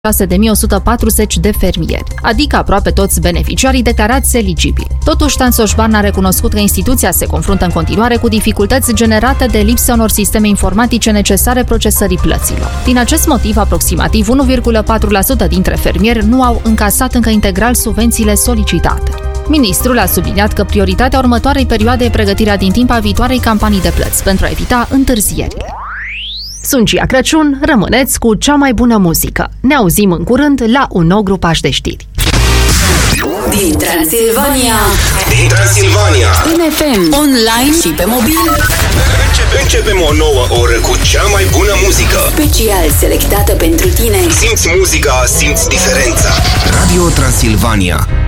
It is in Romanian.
6.140 de fermieri, adică aproape toți beneficiarii declarați eligibili. Totuși, Tansoșban a recunoscut că instituția se confruntă în continuare cu dificultăți generate de lipsa unor sisteme informatice necesare procesării plăților. Din acest motiv, aproximativ 1,4% dintre fermieri nu au încasat încă integral subvențiile solicitate. Ministrul a subliniat că prioritatea următoarei perioade e pregătirea din timp a viitoarei campanii de plăți pentru a evita întârzierile. Sunt Cia Crăciun, rămâneți cu cea mai bună muzică. Ne auzim în curând la un nou grupaj de știri. Din Transilvania, în FM, online și pe mobil. Începem o nouă oră cu cea mai bună muzică. Special selectată pentru tine. Simți muzica, simți diferența. Radio Transilvania.